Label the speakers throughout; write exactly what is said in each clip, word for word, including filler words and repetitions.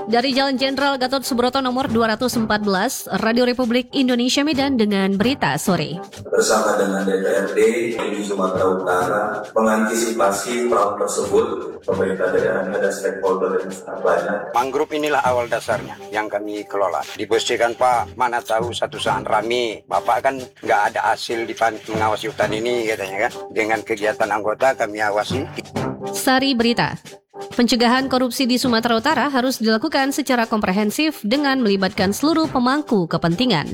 Speaker 1: Dari Jalan Jenderal Gatot Subroto nomor dua ratus empat belas, Radio Republik Indonesia Medan dengan berita sore.
Speaker 2: Bersama dengan D P R D di Sumatera Utara mengantisipasi hal tersebut, pemerintah daerah ada stakeholder yang sangat banyak.
Speaker 3: Mangrove inilah awal dasarnya yang kami kelola. Dibersihkan Pak, mana tahu satu saat rame, Bapak kan nggak ada hasil di mengawasi hutan ini katanya kan. Dengan kegiatan anggota kami awasi.
Speaker 1: Sari Berita. Pencegahan korupsi di Sumatera Utara harus dilakukan secara komprehensif dengan melibatkan seluruh pemangku kepentingan.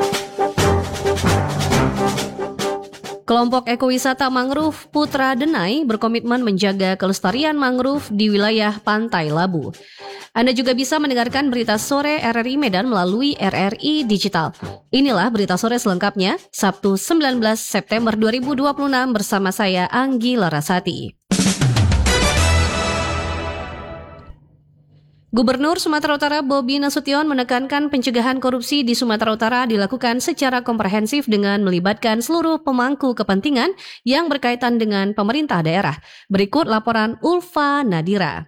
Speaker 1: Kelompok ekowisata mangrove Putra Denai berkomitmen menjaga kelestarian mangrove di wilayah Pantai Labu. Anda juga bisa mendengarkan berita sore R R I Medan melalui R R I Digital. Inilah berita sore selengkapnya, Sabtu sembilan belas September dua ribu dua puluh enam bersama saya Anggi Larasati. Gubernur Sumatera Utara Bobi Nasution menekankan pencegahan korupsi di Sumatera Utara dilakukan secara komprehensif dengan melibatkan seluruh pemangku kepentingan yang berkaitan dengan pemerintah daerah. Berikut laporan Ulfa Nadira.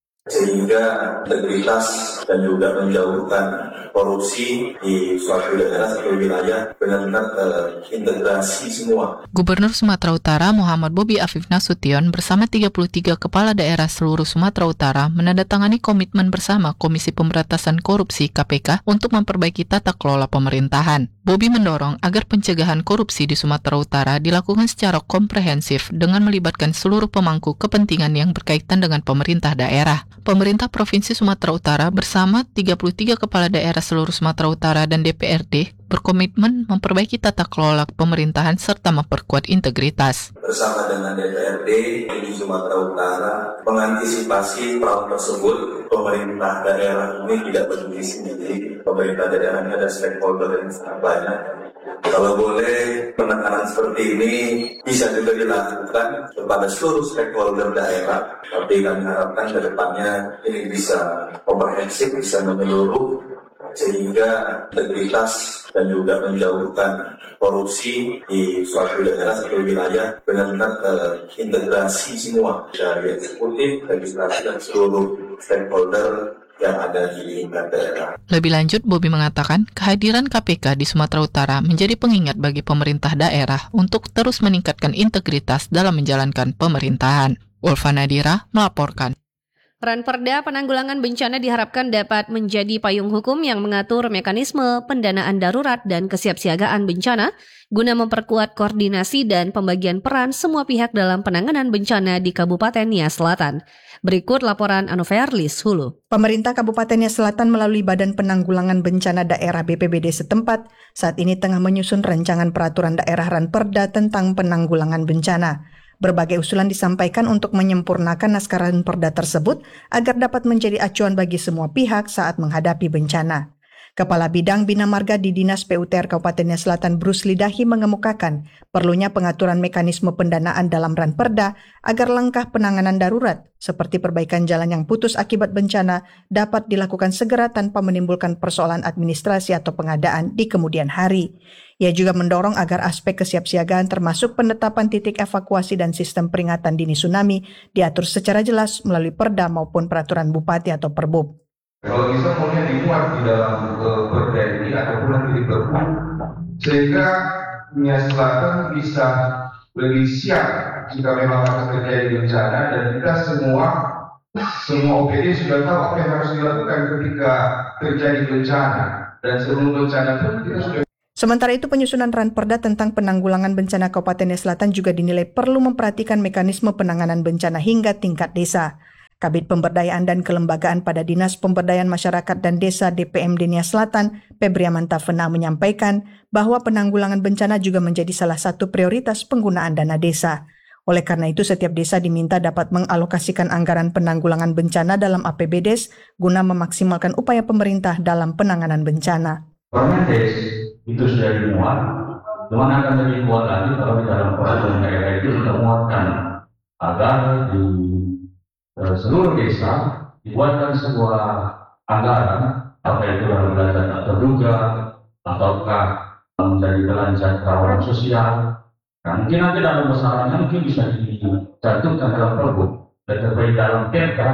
Speaker 2: Sehingga integritas dan juga menjauhkan korupsi di suatu daerah atau wilayah benar-benar terintegrasi semua.
Speaker 4: Gubernur Sumatera Utara Muhammad Bobi Afif Nasution bersama tiga puluh tiga kepala daerah seluruh Sumatera Utara menandatangani komitmen bersama Komisi Pemberantasan Korupsi K P K untuk memperbaiki tata kelola pemerintahan. Bobi mendorong agar pencegahan korupsi di Sumatera Utara dilakukan secara komprehensif dengan melibatkan seluruh pemangku kepentingan yang berkaitan dengan pemerintah daerah. Pemerintah Provinsi Sumatera Utara bersama tiga puluh tiga kepala daerah seluruh Sumatera Utara dan D P R D berkomitmen memperbaiki tata kelola pemerintahan serta memperkuat integritas.
Speaker 2: Bersama dengan D P R D di Sumatera Utara mengantisipasi hal tersebut, pemerintah daerah ini tidak berdiri sendiri. Pemerintah daerah ini ada stakeholder yang sangat banyak. Kalau boleh, penekanan seperti ini bisa juga dilakukan kepada seluruh stakeholder daerah. Tapi kami harapkan ke depannya ini bisa komprehensif, bisa menyeluruh, sehingga integritas dan juga menjauhkan korupsi di suatu daerah atau wilayah benar-benar terintegrasi semua dari eksekutif, legislatif, dan seluruh stakeholder yang ada di daerah.
Speaker 4: Lebih lanjut, Bobi mengatakan kehadiran K P K di Sumatera Utara menjadi pengingat bagi pemerintah daerah untuk terus meningkatkan integritas dalam menjalankan pemerintahan. Ulfa Nadira melaporkan.
Speaker 1: Ranperda Penanggulangan Bencana diharapkan dapat menjadi payung hukum yang mengatur mekanisme pendanaan darurat dan kesiapsiagaan bencana guna memperkuat koordinasi dan pembagian peran semua pihak dalam penanganan bencana di Kabupaten Nias Selatan. Berikut laporan Anoverlis Hulu.
Speaker 5: Pemerintah Kabupaten Nias Selatan melalui Badan Penanggulangan Bencana Daerah B P B D setempat saat ini tengah menyusun rancangan peraturan daerah Ranperda tentang penanggulangan bencana. Berbagai usulan disampaikan untuk menyempurnakan naskah Ranperda tersebut agar dapat menjadi acuan bagi semua pihak saat menghadapi bencana. Kepala Bidang Bina Marga di Dinas P U T R Kabupaten Nias Selatan Bruce Lidahi mengemukakan perlunya pengaturan mekanisme pendanaan dalam Ranperda agar langkah penanganan darurat seperti perbaikan jalan yang putus akibat bencana dapat dilakukan segera tanpa menimbulkan persoalan administrasi atau pengadaan di kemudian hari. Ia juga mendorong agar aspek kesiapsiagaan termasuk penetapan titik evakuasi dan sistem peringatan dini tsunami diatur secara jelas melalui Perda maupun peraturan Bupati atau Perbub.
Speaker 6: Kalau bisa maunya dimuat di dalam uh, Perda ini ataupun nanti di Perbu, sehingga Nias Selatan bisa lebih siap jika memang akan terjadi bencana dan kita semua semua O P D sudah tahu apa yang harus dilakukan ketika terjadi bencana dan sebelum bencana pun kita sudah.
Speaker 5: Sementara itu, penyusunan Ranperda tentang penanggulangan bencana Kabupaten Nias Selatan juga dinilai perlu memperhatikan mekanisme penanganan bencana hingga tingkat desa. Kabid Pemberdayaan dan Kelembagaan pada Dinas Pemberdayaan Masyarakat dan Desa D P M D Nias Selatan, Febri Amantafena menyampaikan bahwa penanggulangan bencana juga menjadi salah satu prioritas penggunaan dana desa. Oleh karena itu, setiap desa diminta dapat mengalokasikan anggaran penanggulangan bencana dalam A P B D E S guna memaksimalkan upaya pemerintah dalam penanganan bencana.
Speaker 7: Permendes itu sudah dimuat, cuman akan lebih kuat lagi kalau di dalam peraturan daerah itu kita muatkan agar di uh, seluruh desa dibuatkan sebuah anggaran, apa itu dalam belanja tak terduga ataukah menjadi belanja kerawanan sosial. Nah, mungkin nanti dalam besarannya mungkin bisa dicantumkan dalam Perbu, dan terbaik dalam Perda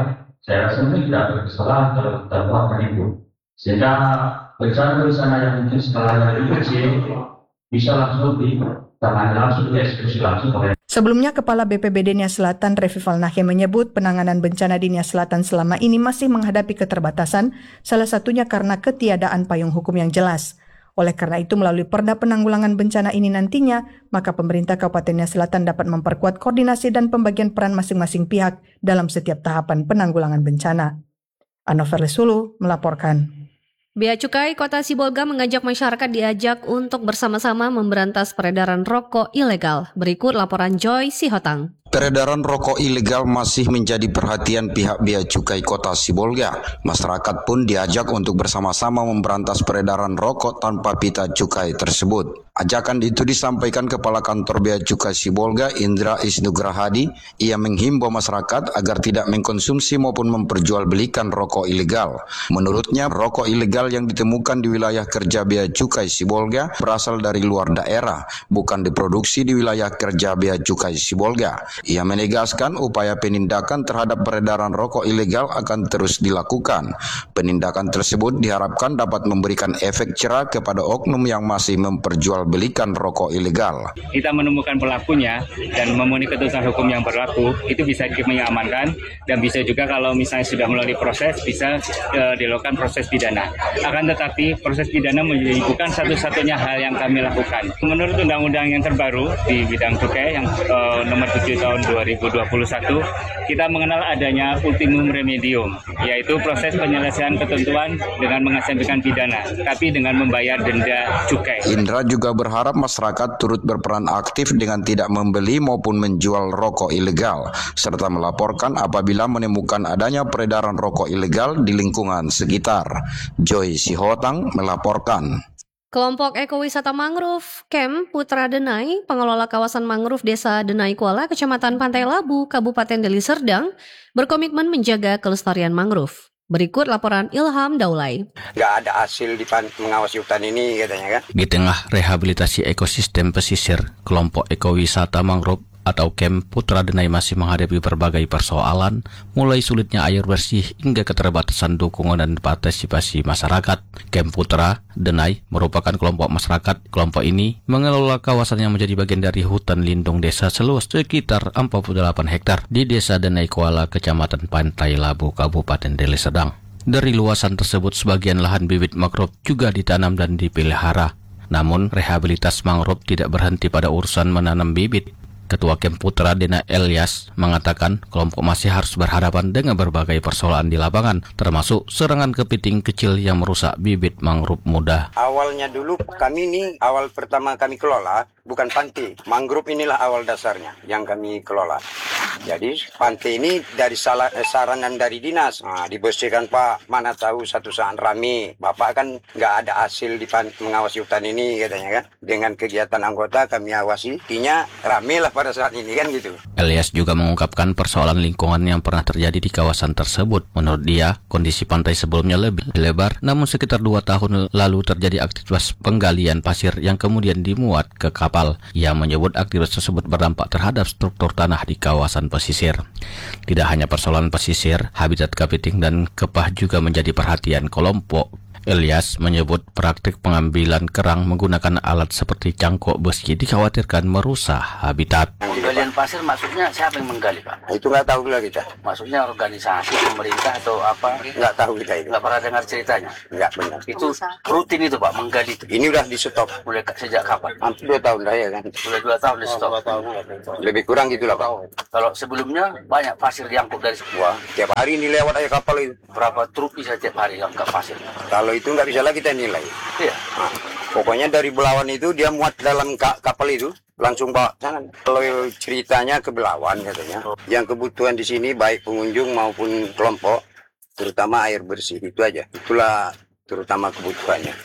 Speaker 7: saya rasa mungkin tidak ada kesalahan kalau kita buatkan itu. Sehingga bencana-bencana yang mungkin skalanya lebih kecil bisa langsung ditangani langsung, dieksekusi langsung oleh.
Speaker 5: Sebelumnya, Kepala B P B D Nias Selatan Revival Nahe menyebut penanganan bencana di Nias Selatan selama ini masih menghadapi keterbatasan, salah satunya karena ketiadaan payung hukum yang jelas. Oleh karena itu, melalui Perda Penanggulangan Bencana ini nantinya, maka pemerintah Kabupaten Nias Selatan dapat memperkuat koordinasi dan pembagian peran masing-masing pihak dalam setiap tahapan penanggulangan bencana. Anover Lesulu melaporkan.
Speaker 1: Bea Cukai Kota Sibolga mengajak masyarakat diajak untuk bersama-sama memberantas peredaran rokok ilegal. Berikut laporan Joy Sihotang.
Speaker 8: Peredaran rokok ilegal masih menjadi perhatian pihak Bea Cukai Kota Sibolga. Masyarakat pun diajak untuk bersama-sama memberantas peredaran rokok tanpa pita cukai tersebut. Ajakan itu disampaikan Kepala Kantor Bea Cukai Sibolga, Indra Isnugrahadi. Ia menghimbau masyarakat agar tidak mengkonsumsi maupun memperjualbelikan rokok ilegal. Menurutnya, rokok ilegal yang ditemukan di wilayah kerja Bea Cukai Sibolga berasal dari luar daerah, bukan diproduksi di wilayah kerja Bea Cukai Sibolga. Ia menegaskan upaya penindakan terhadap peredaran rokok ilegal akan terus dilakukan. Penindakan tersebut diharapkan dapat memberikan efek cerah kepada oknum yang masih memperjualbelikan rokok ilegal.
Speaker 9: Kita menemukan pelakunya dan memenuhi ketentuan hukum yang berlaku, itu bisa kami amankan, dan bisa juga kalau misalnya sudah melalui proses, bisa uh, dilakukan proses pidana. Akan tetapi proses pidana menjadi bukan satu-satunya hal yang kami lakukan. Menurut undang-undang yang terbaru di bidang cukai yang uh, nomor tujuh tahun dua ribu dua puluh satu, kita mengenal adanya ultimum remedium, yaitu proses penyelesaian ketentuan dengan mengesampingkan pidana, tapi dengan membayar denda cukai.
Speaker 8: Indra juga berharap masyarakat turut berperan aktif dengan tidak membeli maupun menjual rokok ilegal, serta melaporkan apabila menemukan adanya peredaran rokok ilegal di lingkungan sekitar. Joy Sihotang melaporkan.
Speaker 1: Kelompok Ekowisata Mangrove Camp Putra Denai, pengelola kawasan mangrove Desa Denai Kuala, Kecamatan Pantai Labu, Kabupaten Deli Serdang, berkomitmen menjaga kelestarian mangrove. Berikut laporan Ilham Daulay.
Speaker 3: Nggak ada hasil di pan- mengawasi hutan ini katanya kan.
Speaker 10: Di tengah rehabilitasi ekosistem pesisir, kelompok ekowisata mangrove atau Camp Putra Denai masih menghadapi berbagai persoalan, mulai sulitnya air bersih hingga keterbatasan dukungan dan partisipasi masyarakat. Camp Putra Denai merupakan kelompok masyarakat. Kelompok ini mengelola kawasan yang menjadi bagian dari hutan lindung desa seluas sekitar empat puluh delapan hektar di Desa Denai Kuala, Kecamatan Pantai Labu, Kabupaten Deli Serdang. Dari luasan tersebut, sebagian lahan bibit mangrove juga ditanam dan dipelihara. Namun, rehabilitas mangrove tidak berhenti pada urusan menanam bibit. Ketua Camp Putra Denai Elias mengatakan kelompok masih harus berhadapan dengan berbagai persoalan di lapangan, termasuk serangan kepiting kecil yang merusak bibit mangrove muda.
Speaker 3: Awalnya dulu kami ini, awal pertama kami kelola, bukan pantai. Mangrove inilah awal dasarnya yang kami kelola. Jadi pantai ini dari salah, eh, saranan dari dinas. Nah, dibersihkan Pak, mana tahu satu saat rame. Bapak kan nggak ada hasil di pan- mengawasi hutan ini katanya kan. Dengan kegiatan anggota kami awasi, intinya rame lah pada saat ini kan gitu.
Speaker 10: Elias juga mengungkapkan persoalan lingkungan yang pernah terjadi di kawasan tersebut. Menurut dia, kondisi pantai sebelumnya lebih lebar, namun sekitar dua tahun lalu terjadi aktivitas penggalian pasir yang kemudian dimuat ke kapal. Ia menyebut aktivitas tersebut berdampak terhadap struktur tanah di kawasan pesisir. Tidak hanya persoalan pesisir, habitat kepiting dan kepah juga menjadi perhatian kelompok. Elias menyebut praktik pengambilan kerang menggunakan alat seperti cangkok besi dikhawatirkan merusak habitat.
Speaker 11: Penggalian pasir maksudnya siapa yang menggali, Pak?
Speaker 3: Nah, itu nggak tahu lah kita.
Speaker 11: Maksudnya organisasi, pemerintah atau apa?
Speaker 3: Nggak tahu kita itu.
Speaker 11: Nggak pernah dengar ceritanya?
Speaker 3: Nggak benar.
Speaker 11: Itu rutin itu, Pak, menggali itu?
Speaker 3: Ini udah di stop.
Speaker 11: Mulai sejak kapan?
Speaker 3: Hampir dua tahun dah ya kan.
Speaker 11: Sudah dua tahun di stop.
Speaker 3: Lebih kurang gitulah Pak.
Speaker 11: Kalau sebelumnya banyak pasir diangkut dari sebuah.
Speaker 3: Tiap hari ini lewat aja kapal itu.
Speaker 11: Berapa truk bisa tiap hari angkat pasir?
Speaker 3: Kalau itu nggak bisa lagi kita nilai.
Speaker 11: Iya.
Speaker 3: Nah, pokoknya dari Belawan itu dia muat dalam ka- kapal itu langsung bawa sana. Kalau ceritanya ke Belawan katanya, yang kebutuhan di sini baik pengunjung maupun kelompok, terutama air bersih itu aja. Itulah terutama kebutuhannya.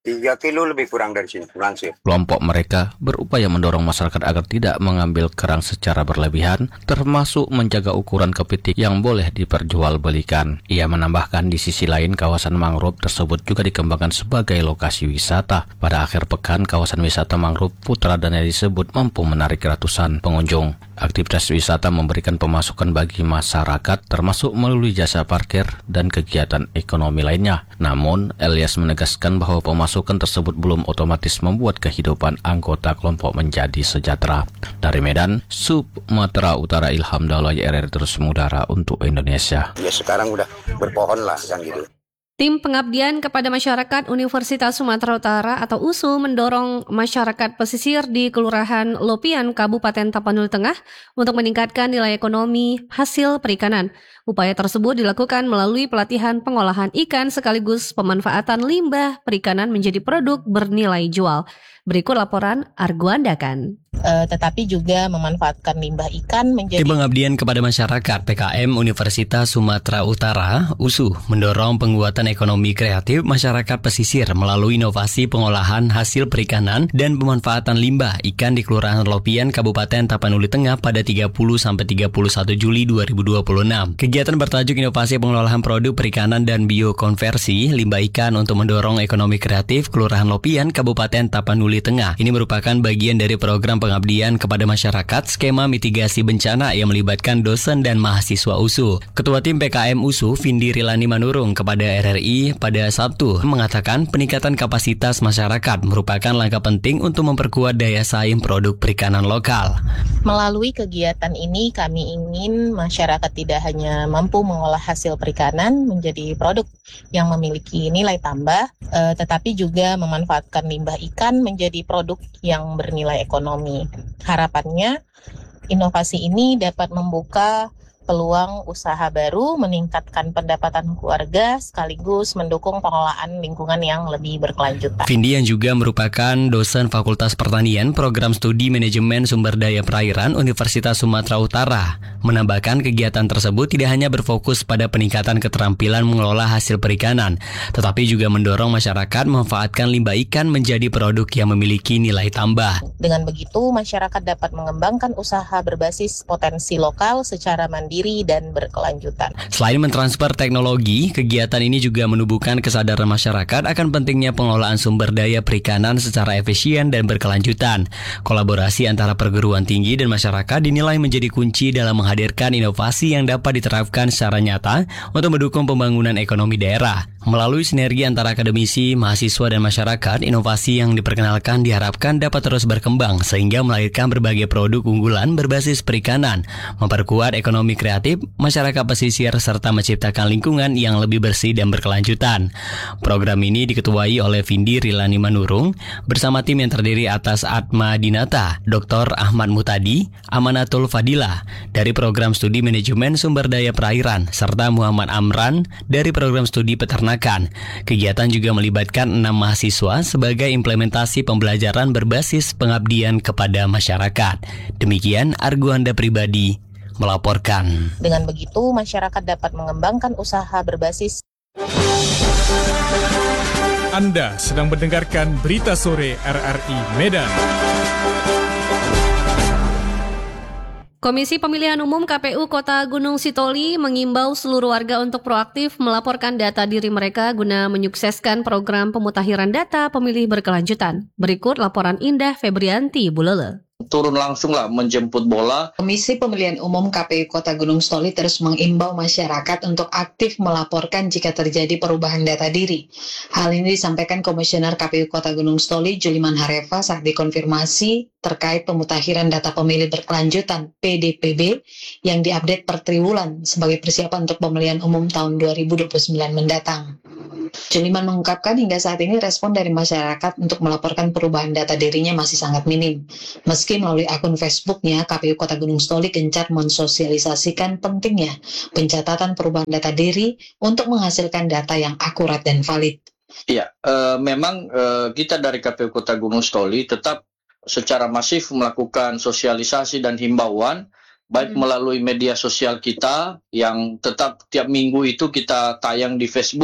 Speaker 3: Tiga kilo lebih kurang dari sini, langsir.
Speaker 10: Kelompok mereka berupaya mendorong masyarakat agar tidak mengambil kerang secara berlebihan, termasuk menjaga ukuran kepiting yang boleh diperjualbelikan. Ia menambahkan di sisi lain kawasan mangrove tersebut juga dikembangkan sebagai lokasi wisata. Pada akhir pekan, kawasan wisata mangrove Putra Danai disebut mampu menarik ratusan pengunjung. Aktivitas wisata memberikan pemasukan bagi masyarakat, termasuk melalui jasa parkir dan kegiatan ekonomi lainnya. Namun, Elias menegaskan bahwa pemasukan tersebut belum otomatis membuat kehidupan anggota kelompok menjadi sejahtera. Dari Medan, Sumatera Utara, Ilham Dalai, R R I terus mengudara untuk Indonesia.
Speaker 3: Ya sekarang udah berpohon lah kan gitu.
Speaker 1: Tim Pengabdian kepada Masyarakat Universitas Sumatera Utara atau U S U mendorong masyarakat pesisir di Kelurahan Lopian, Kabupaten Tapanuli Tengah untuk meningkatkan nilai ekonomi hasil perikanan. Upaya tersebut dilakukan melalui pelatihan pengolahan ikan sekaligus pemanfaatan limbah perikanan menjadi produk bernilai jual. Berikut laporan Arguandakan.
Speaker 12: Uh, tetapi juga memanfaatkan limbah ikan menjadi...
Speaker 13: Tim Pengabdian kepada Masyarakat P K M Universitas Sumatera Utara U S U mendorong penguatan ekonomi kreatif masyarakat pesisir melalui inovasi pengolahan hasil perikanan dan pemanfaatan limbah ikan di Kelurahan Lopian, Kabupaten Tapanuli Tengah pada tiga puluh sampai tiga puluh satu Juli dua ribu dua puluh enam. Kegiatan bertajuk Inovasi Pengolahan Produk Perikanan dan Biokonversi Limbah Ikan untuk mendorong ekonomi kreatif Kelurahan Lopian, Kabupaten Tapanuli Tengah. Ini merupakan bagian dari program pengabdian kepada masyarakat skema mitigasi bencana yang melibatkan dosen dan mahasiswa U S U. Ketua Tim P K M U S U, Vindi Rilani Manurung, kepada R R I pada Sabtu mengatakan peningkatan kapasitas masyarakat merupakan langkah penting untuk memperkuat daya saing produk perikanan lokal.
Speaker 12: Melalui kegiatan ini kami ingin masyarakat tidak hanya mampu mengolah hasil perikanan menjadi produk yang memiliki nilai tambah, eh, tetapi juga memanfaatkan limbah ikan menjadi produk yang bernilai ekonomi. Harapannya, inovasi ini dapat membuka peluang usaha baru, meningkatkan pendapatan keluarga, sekaligus mendukung pengelolaan lingkungan yang lebih berkelanjutan.
Speaker 13: Vindi yang juga merupakan dosen Fakultas Pertanian Program Studi Manajemen Sumber Daya Perairan Universitas Sumatera Utara menambahkan kegiatan tersebut tidak hanya berfokus pada peningkatan keterampilan mengelola hasil perikanan, tetapi juga mendorong masyarakat memanfaatkan limbah ikan menjadi produk yang memiliki nilai tambah.
Speaker 12: Dengan begitu, masyarakat dapat mengembangkan usaha berbasis potensi lokal secara mandiri dan berkelanjutan.
Speaker 13: Selain mentransfer teknologi, kegiatan ini juga menumbuhkan kesadaran masyarakat akan pentingnya pengelolaan sumber daya perikanan secara efisien dan berkelanjutan. Kolaborasi antara perguruan tinggi dan masyarakat dinilai menjadi kunci dalam menghadirkan inovasi yang dapat diterapkan secara nyata untuk mendukung pembangunan ekonomi daerah. Melalui sinergi antara akademisi, mahasiswa, dan masyarakat, inovasi yang diperkenalkan diharapkan dapat terus berkembang sehingga melahirkan berbagai produk unggulan berbasis perikanan, memperkuat ekonomi kreatif masyarakat pesisir, serta menciptakan lingkungan yang lebih bersih dan berkelanjutan. Program ini diketuai oleh Vindi Rilani Manurung bersama tim yang terdiri atas Atma Dinata, Doktor Ahmad Mutadi, Amanatul Fadila dari Program Studi Manajemen Sumber Daya Perairan, serta Muhammad Amran dari Program Studi Peternakan. Kegiatan juga melibatkan enam mahasiswa sebagai implementasi pembelajaran berbasis pengabdian kepada masyarakat. Demikian Arguanda Pribadi melaporkan.
Speaker 12: Dengan begitu, masyarakat dapat mengembangkan usaha berbasis.
Speaker 14: Anda sedang mendengarkan Berita Sore R R I Medan.
Speaker 1: Komisi Pemilihan Umum K P U Kota Gunung Sitoli mengimbau seluruh warga untuk proaktif melaporkan data diri mereka guna menyukseskan program pemutakhiran data pemilih berkelanjutan. Berikut laporan Indah Febrianti Bulele.
Speaker 15: Turun langsung lah menjemput bola.
Speaker 16: Komisi Pemilihan Umum K P U Kota Gunung Sitoli terus mengimbau masyarakat untuk aktif melaporkan jika terjadi perubahan data diri. Hal ini disampaikan Komisioner K P U Kota Gunung Sitoli Juliman Harefa saat dikonfirmasi terkait pemutakhiran data pemilih berkelanjutan P D P B yang diupdate per triwulan sebagai persiapan untuk pemilihan umum tahun dua ribu dua puluh sembilan mendatang. Juliman mengungkapkan hingga saat ini respon dari masyarakat untuk melaporkan perubahan data dirinya masih sangat minim. Meski melalui akun Facebooknya, K P U Kota Gunung Sitoli gencar mensosialisasikan pentingnya pencatatan perubahan data diri untuk menghasilkan data yang akurat dan valid.
Speaker 15: Ya, e, memang e, kita dari K P U Kota Gunung Sitoli tetap secara masif melakukan sosialisasi dan himbauan, baik hmm. melalui media sosial kita yang tetap tiap minggu itu kita tayang di Facebook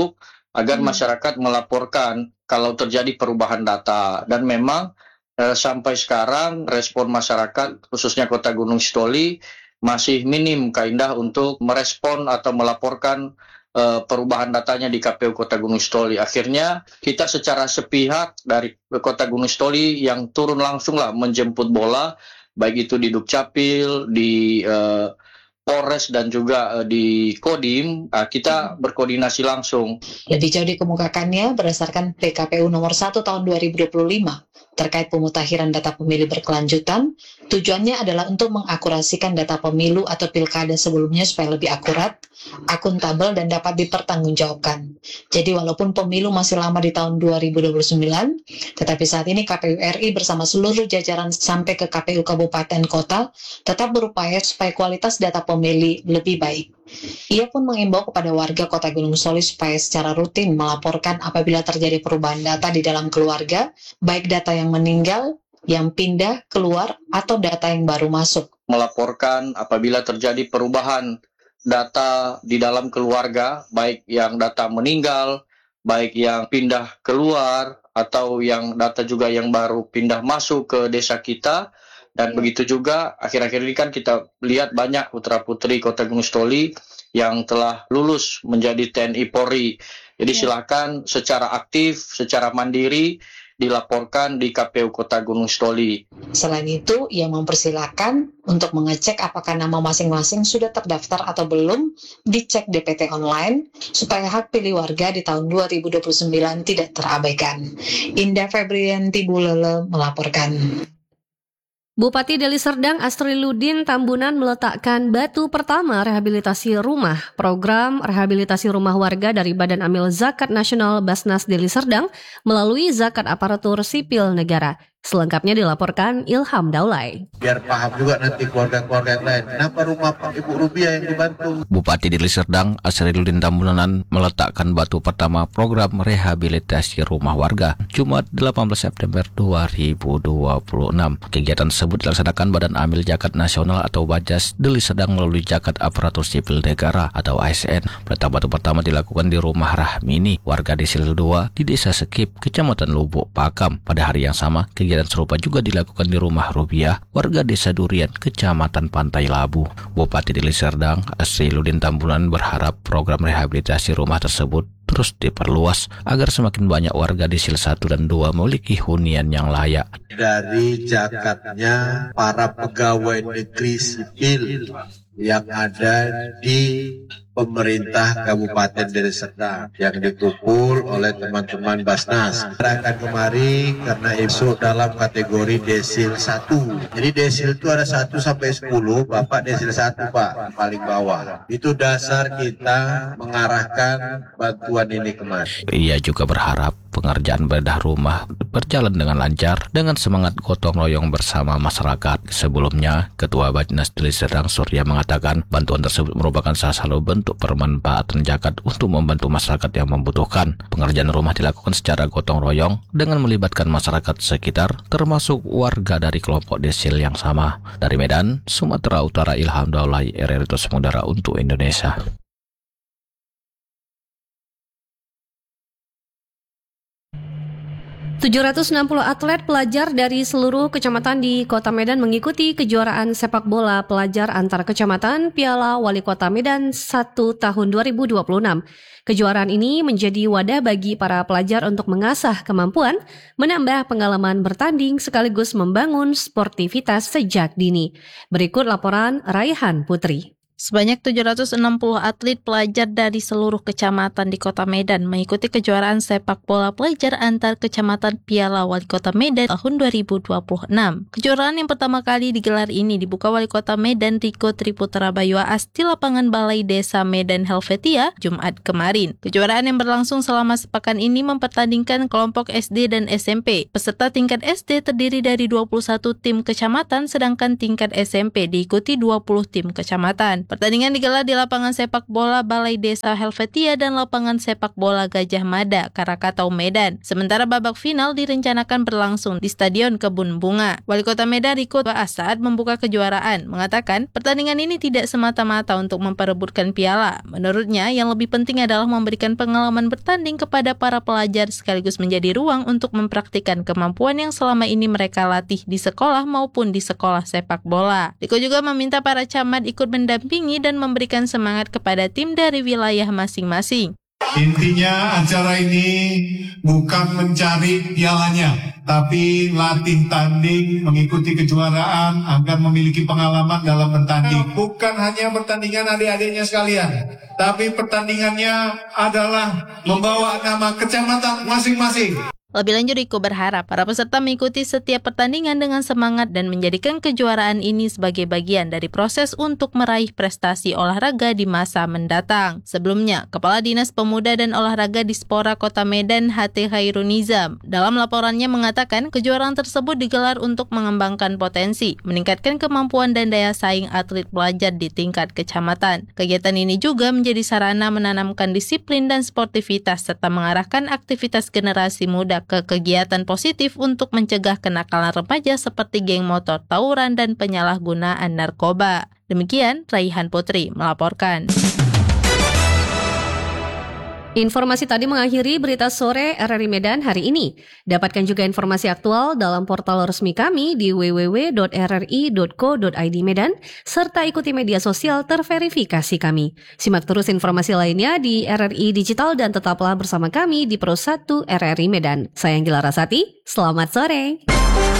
Speaker 15: agar
Speaker 1: Hmm.
Speaker 15: masyarakat melaporkan kalau terjadi perubahan data. Dan memang eh, sampai sekarang respon masyarakat, khususnya Kota Gunung Sitoli, masih minim Kak Indah untuk merespon atau melaporkan eh, perubahan datanya di K P U Kota Gunung Sitoli. Akhirnya kita secara sepihak dari Kota Gunung Sitoli yang turun langsung lah menjemput bola, baik itu di Dukcapil, di eh, Polres dan juga eh, di Kodim, eh, kita berkoordinasi langsung.
Speaker 16: Lebih jauh dikemukakannya berdasarkan P K P U nomor satu tahun dua ribu dua puluh lima terkait pemutakhiran data pemilih berkelanjutan, tujuannya adalah untuk mengakurasikan data pemilu atau pilkada sebelumnya supaya lebih akurat, akuntabel, dan dapat dipertanggungjawabkan. Jadi walaupun pemilu masih lama di tahun dua ribu dua puluh sembilan, tetapi saat ini K P U R I bersama seluruh jajaran sampai ke K P U Kabupaten Kota tetap berupaya supaya kualitas data pemilih lebih baik. Ia pun mengimbau kepada warga Kota Gunung Sitoli supaya secara rutin melaporkan apabila terjadi perubahan data di dalam keluarga, baik data yang meninggal, yang pindah, keluar, atau data yang baru masuk.
Speaker 15: Melaporkan apabila terjadi perubahan data di dalam keluarga, baik yang data meninggal, baik yang pindah keluar, atau yang data juga yang baru pindah masuk ke desa kita. Dan begitu juga akhir-akhir ini kan kita lihat banyak putra-putri Kota Gunung Sitoli yang telah lulus menjadi T N I Polri. Jadi silakan secara aktif, secara mandiri dilaporkan di K P U Kota Gunung Sitoli.
Speaker 16: Selain itu, ia mempersilahkan untuk mengecek apakah nama masing-masing sudah terdaftar atau belum, dicek D P T online, supaya hak pilih warga di tahun dua ribu dua puluh sembilan tidak terabaikan. Indah Febrianti Bulele melaporkan.
Speaker 1: Bupati Deli Serdang Astriludin Tambunan meletakkan batu pertama rehabilitasi rumah. Program rehabilitasi rumah warga dari Badan Amil Zakat Nasional Basnas Deli Serdang melalui zakat aparatur sipil negara. Selengkapnya dilaporkan Ilham Daulay.
Speaker 17: Biar paham juga nanti keluarga-keluarga yang lain, kenapa rumah Ibu Rubiah yang dibantu?
Speaker 10: Bupati Deli Serdang Astriludin Tambunan meletakkan batu pertama program rehabilitasi rumah warga Jumat delapan belas September dua ribu dua puluh enam. Kegiatan tersebut dilaksanakan Badan Amil Zakat Nasional atau Bajas Deli Serdang melalui zakat aparatur sipil negara atau A S N. Peletak batu pertama dilakukan di rumah Rahmini, warga Desil dua di Desa Sekip, Kecamatan Lubuk Pakam. Pada hari yang sama, kegiatan serupa juga dilakukan di rumah Rubiah, warga Desa Durian, Kecamatan Pantai Labu. Bupati Deli Serdang Astriludin Tambunan berharap program rehabilitasi rumah tersebut terus diperluas agar semakin banyak warga Desil satu dan dua memiliki hunian yang layak.
Speaker 17: Dari zakatnya para pegawai negeri sipil yang ada di pemerintah Kabupaten Deli Serdang yang dikumpul oleh teman-teman Basnas. Akan kemari karena masuk dalam kategori Desil satu. Jadi Desil itu ada satu sampai sepuluh, Bapak Desil satu Pak, paling bawah. Itu dasar kita mengarahkan bantuan ini kemari.
Speaker 10: Ia juga berharap pengerjaan bedah rumah berjalan dengan lancar dengan semangat gotong royong bersama masyarakat. Sebelumnya, Ketua Bajnas Deli Serdang Surya mengatakan bantuan tersebut merupakan salah satu bentuk permanfaatan zakat untuk membantu masyarakat yang membutuhkan. Pengerjaan rumah dilakukan secara gotong royong dengan melibatkan masyarakat sekitar, termasuk warga dari kelompok desil yang sama. Dari Medan, Sumatera Utara, Ilham Daulay, R R I Tos Mudara untuk Indonesia.
Speaker 1: tujuh ratus enam puluh atlet pelajar dari seluruh kecamatan di Kota Medan mengikuti kejuaraan sepak bola pelajar antar kecamatan Piala Wali Kota Medan satu tahun dua ribu dua puluh enam. Kejuaraan ini menjadi wadah bagi para pelajar untuk mengasah kemampuan, menambah pengalaman bertanding sekaligus membangun sportivitas sejak dini. Berikut laporan Raihan Putri.
Speaker 18: Sebanyak tujuh ratus enam puluh atlet pelajar dari seluruh kecamatan di Kota Medan mengikuti kejuaraan sepak bola pelajar antar kecamatan Piala Wali Kota Medan tahun dua ribu dua puluh enam. Kejuaraan yang pertama kali digelar ini dibuka Wali Kota Medan Riko Triputra Bayuas di lapangan Balai Desa Medan Helvetia Jumat kemarin. Kejuaraan yang berlangsung selama sepekan ini mempertandingkan kelompok S D dan S M P. Peserta tingkat S D terdiri dari dua puluh satu tim kecamatan, sedangkan tingkat S M P diikuti dua puluh tim kecamatan. Pertandingan digelar di lapangan sepak bola Balai Desa Helvetia dan lapangan sepak bola Gajah Mada, Karakatau, Medan. Sementara babak final direncanakan berlangsung di Stadion Kebun Bunga. Wali Kota Medan Riko Baas saat membuka kejuaraan mengatakan pertandingan ini tidak semata-mata untuk memperebutkan piala. Menurutnya yang lebih penting adalah memberikan pengalaman bertanding kepada para pelajar sekaligus menjadi ruang untuk mempraktikkan kemampuan yang selama ini mereka latih di sekolah maupun di sekolah sepak bola. Riko juga meminta para camat ikut mendampingi dan memberikan semangat kepada tim dari wilayah masing-masing.
Speaker 19: Intinya acara ini bukan mencari pialanya, tapi latih tanding, mengikuti kejuaraan agar memiliki pengalaman dalam bertanding. Bukan hanya pertandingan adik-adiknya sekalian, tapi pertandingannya adalah membawa nama kecamatan masing-masing.
Speaker 18: Lebih lanjut, Riko berharap para peserta mengikuti setiap pertandingan dengan semangat dan menjadikan kejuaraan ini sebagai bagian dari proses untuk meraih prestasi olahraga di masa mendatang. Sebelumnya, Kepala Dinas Pemuda dan Olahraga Dispora Kota Medan H T Khairunizam dalam laporannya mengatakan kejuaraan tersebut digelar untuk mengembangkan potensi, meningkatkan kemampuan dan daya saing atlet pelajar di tingkat kecamatan. Kegiatan ini juga menjadi sarana menanamkan disiplin dan sportivitas serta mengarahkan aktivitas generasi muda ke kegiatan positif untuk mencegah kenakalan remaja seperti geng motor, tawuran, dan penyalahgunaan narkoba. Demikian, Raihan Putri melaporkan.
Speaker 1: Informasi tadi mengakhiri berita sore R R I Medan hari ini. Dapatkan juga informasi aktual dalam portal resmi kami di w w w dot r r i dot co dot i d Medan, serta ikuti media sosial terverifikasi kami. Simak terus informasi lainnya di R R I Digital dan tetaplah bersama kami di Pro satu R R I Medan. Saya Anggila Rasati, selamat sore.